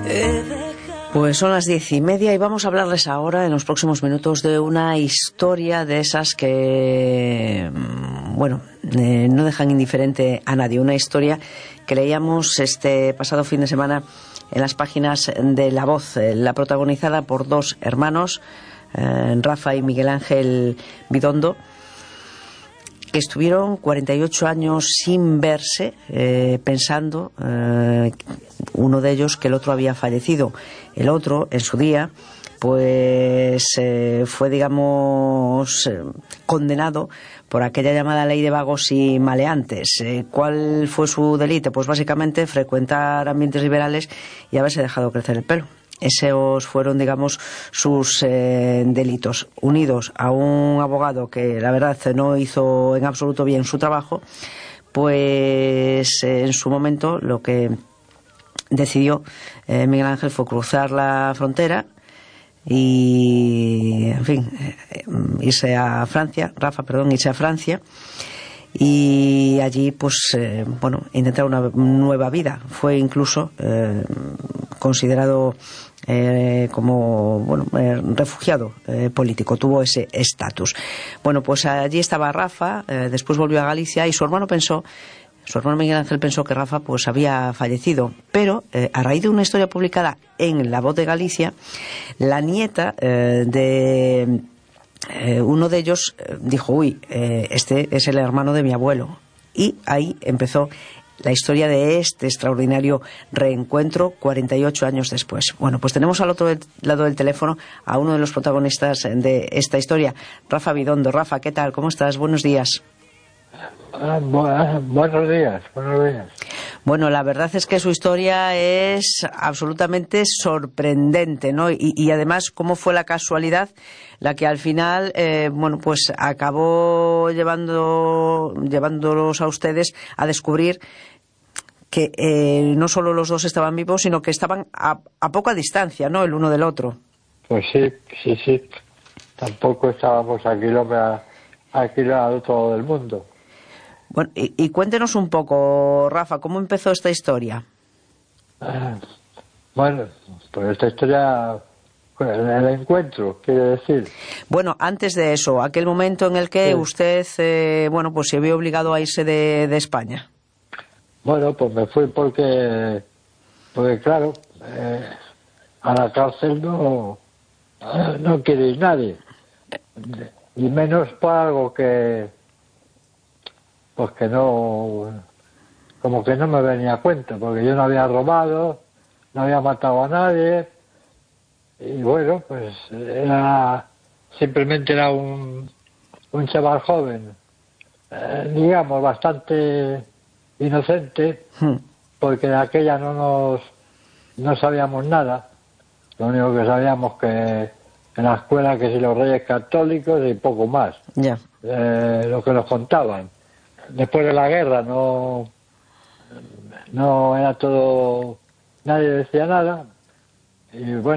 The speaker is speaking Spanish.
Pues son las 10:30 y vamos a hablarles ahora, en los próximos minutos, de una historia de esas que, no dejan indiferente a nadie. Una historia que leíamos este pasado fin de semana en las páginas de La Voz, la protagonizada por dos hermanos, Rafa y Miguel Ángel Vidondo, que estuvieron 48 años sin verse, pensando, uno de ellos, que el otro había fallecido. El otro, en su día, pues fue, condenado por aquella llamada ley de vagos y maleantes. ¿Cuál fue su delito? Pues básicamente frecuentar ambientes liberales y haberse dejado crecer el pelo. Esos fueron, sus delitos, unidos a un abogado que, la verdad, no hizo en absoluto bien su trabajo. Pues en su momento lo que decidió Miguel Ángel fue cruzar la frontera y, irse a Francia, irse a Francia, y allí intentar una nueva vida. Fue incluso considerado como refugiado político, tuvo ese estatus. Pues allí estaba Rafa, después volvió a Galicia y su hermano Miguel Ángel pensó que Rafa pues había fallecido, pero a raíz de una historia publicada en La Voz de Galicia, la nieta de uno de ellos dijo: este es el hermano de mi abuelo. Y ahí empezó la historia de este extraordinario reencuentro 48 años después. Pues tenemos al otro lado del teléfono a uno de los protagonistas de esta historia, Rafa Vidondo. Rafa, ¿qué tal? ¿Cómo estás? Buenos días. Buenos días. La verdad es que su historia es absolutamente sorprendente, ¿no? Y además, cómo fue la casualidad la que al final, acabó llevándolos a ustedes a descubrir que no solo los dos estaban vivos, sino que estaban a poca distancia, ¿no?, el uno del otro. Pues sí. Tampoco estábamos aquí al todo del mundo. Bueno, y cuéntenos un poco, Rafa, ¿cómo empezó esta historia? Pues esta historia, el encuentro, quiere decir. Antes de eso, aquel momento en el que usted, se vio obligado a irse de España. Pues me fui porque claro, a la cárcel no quiere ir nadie, y menos por algo que no, como que no me venía a cuenta, porque yo no había robado, no había matado a nadie, y simplemente era un chaval joven, bastante inocente, porque de aquella no sabíamos nada. Lo único que sabíamos que en la escuela, que si los Reyes Católicos y poco más. Ya. Lo que nos contaban. Después de la guerra no era todo, nadie decía nada, y